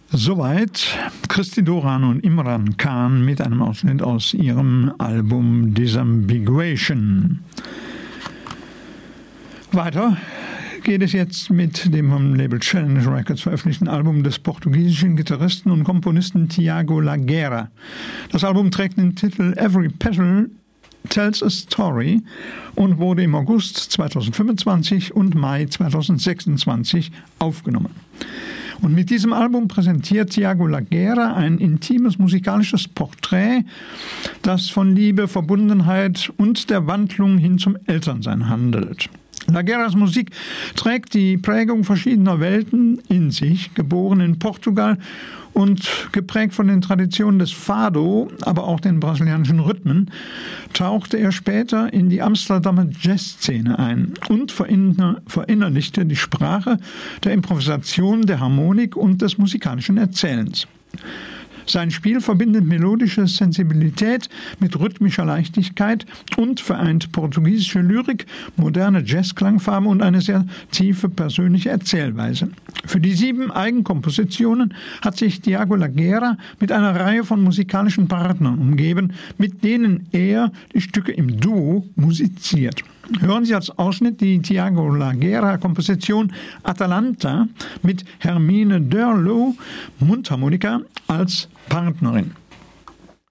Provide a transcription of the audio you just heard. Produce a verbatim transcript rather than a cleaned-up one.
Soweit Christy Doran und Imran Khan mit einem Ausschnitt aus ihrem Album Disambiguation. Weiter geht es jetzt mit dem vom Label Challenge Records veröffentlichten Album des portugiesischen Gitarristen und Komponisten Tiago Laguerra. Das Album trägt den Titel Every Petal Tells a Story und wurde im August zweitausendfünfundzwanzig und Mai zweitausendsechsundzwanzig aufgenommen. Und mit diesem Album präsentiert Tiago Laguerra ein intimes musikalisches Porträt, das von Liebe, Verbundenheit und der Wandlung hin zum Elternsein handelt. Laguerras Musik trägt die Prägung verschiedener Welten in sich, geboren in Portugal und geprägt von den Traditionen des Fado, aber auch den brasilianischen Rhythmen, tauchte er später in die Amsterdamer Jazzszene ein und verinner- verinnerlichte die Sprache der Improvisation, der Harmonik und des musikalischen Erzählens. Sein Spiel verbindet melodische Sensibilität mit rhythmischer Leichtigkeit und vereint portugiesische Lyrik, moderne Jazzklangfarben und eine sehr tiefe persönliche Erzählweise. Für die sieben Eigenkompositionen hat sich Tiago Laguerra mit einer Reihe von musikalischen Partnern umgeben, mit denen er die Stücke im Duo musiziert. Hören Sie als Ausschnitt die Tiago Laguerra-Komposition Atalanta mit Hermine Derlo, Mundharmonika, als Partnerin.